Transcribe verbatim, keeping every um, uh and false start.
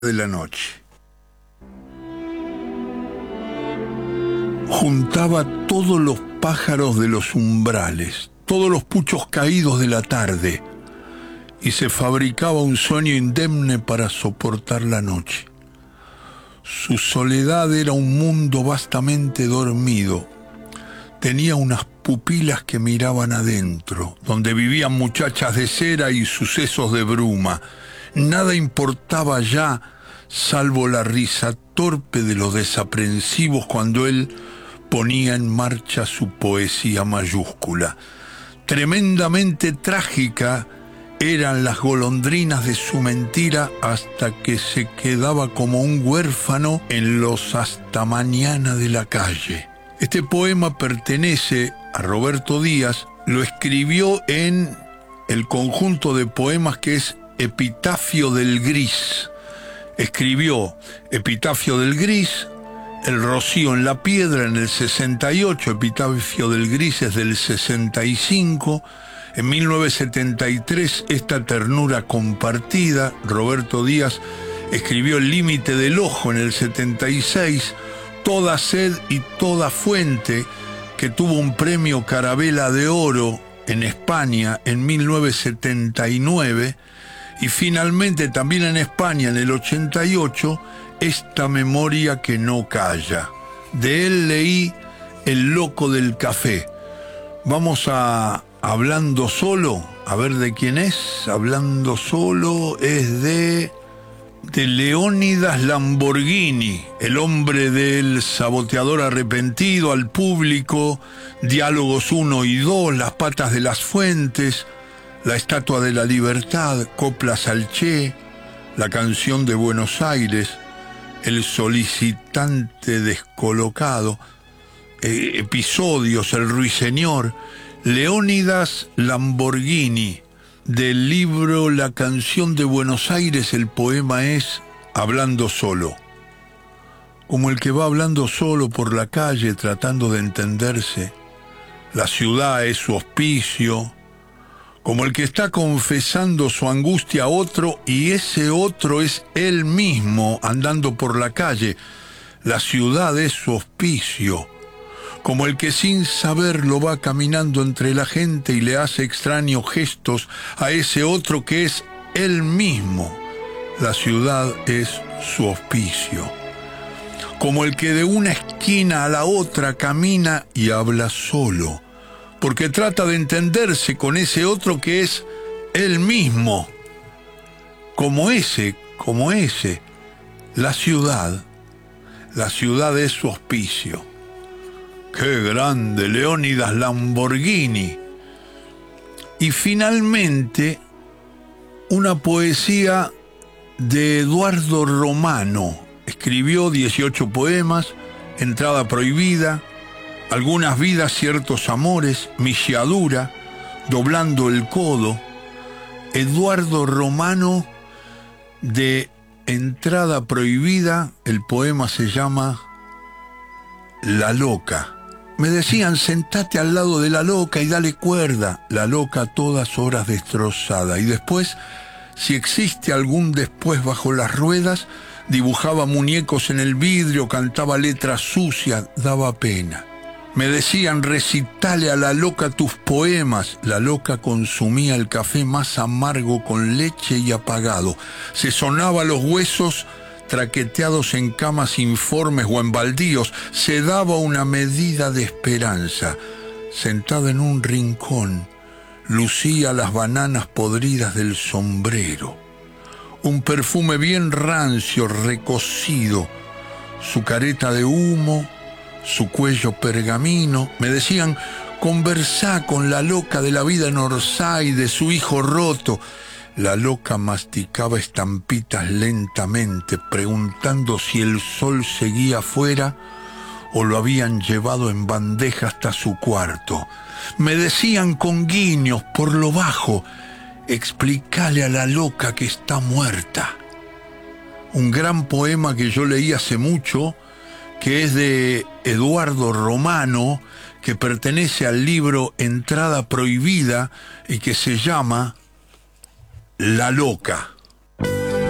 de la noche. Juntaba todos los pájaros de los umbrales, todos los puchos caídos de la tarde, y se fabricaba un sueño indemne para soportar la noche. Su soledad era un mundo vastamente dormido. Tenía unas pupilas que miraban adentro, donde vivían muchachas de cera y sucesos de bruma. Nada importaba ya, salvo la risa torpe de los desaprensivos cuando él ponía en marcha su poesía mayúscula. Tremendamente trágica eran las golondrinas de su mentira hasta que se quedaba como un huérfano en los hasta mañana de la calle. Este poema pertenece a Roberto Díaz, lo escribió en el conjunto de poemas que es Epitafio del Gris. Escribió Epitafio del Gris, El Rocío en la Piedra en el sesenta y ocho, Epitafio del Gris es del sesenta y cinco, en mil novecientos setenta y tres Esta ternura compartida. Roberto Díaz escribió El límite del ojo en el setenta y seis, Toda sed y toda fuente, que tuvo un premio Carabela de Oro en España en mil novecientos setenta y nueve, y finalmente también en España en el ochenta y ocho, Esta memoria que no calla. De él leí El loco del café. Vamos a Hablando solo, a ver de quién es. Hablando solo es de... de Leónidas Lamborghini, el hombre del saboteador arrepentido al público, Diálogos uno y dos, Las patas de las fuentes, La estatua de la libertad, Coplas al Che, La canción de Buenos Aires, El solicitante descolocado, eh, Episodios, El ruiseñor. Leónidas Lamborghini. Del libro La canción de Buenos Aires, el poema es Hablando solo. Como el que va hablando solo por la calle tratando de entenderse, la ciudad es su hospicio. Como el que está confesando su angustia a otro y ese otro es él mismo andando por la calle, la ciudad es su hospicio. Como el que sin saberlo va caminando entre la gente y le hace extraños gestos a ese otro que es él mismo. La ciudad es su hospicio. Como el que de una esquina a la otra camina y habla solo, porque trata de entenderse con ese otro que es él mismo. Como ese, como ese, la ciudad, la ciudad es su hospicio. ¡Qué grande, Leónidas Lamborghini! Y finalmente, una poesía de Eduardo Romano. Escribió dieciocho poemas, Entrada prohibida, Algunas vidas, ciertos amores, Milladura, Doblando el codo. Eduardo Romano, de Entrada prohibida, el poema se llama La loca. Me decían, sentate al lado de la loca y dale cuerda. La loca a todas horas destrozada. Y después, si existe algún después bajo las ruedas, dibujaba muñecos en el vidrio, cantaba letras sucias, daba pena. Me decían, recitale a la loca tus poemas. La loca consumía el café más amargo con leche y apagado. Se sonaba los huesos traqueteados en camas informes o en baldíos, se daba una medida de esperanza. Sentada en un rincón, lucía las bananas podridas del sombrero. Un perfume bien rancio, recocido, su careta de humo, su cuello pergamino. Me decían, conversá con la loca de la vida en Orsay, de su hijo roto. La loca masticaba estampitas lentamente, preguntando si el sol seguía afuera o lo habían llevado en bandeja hasta su cuarto. Me decían con guiños por lo bajo, explícale a la loca que está muerta. Un gran poema que yo leí hace mucho, que es de Eduardo Romano, que pertenece al libro Entrada prohibida y que se llama La loca.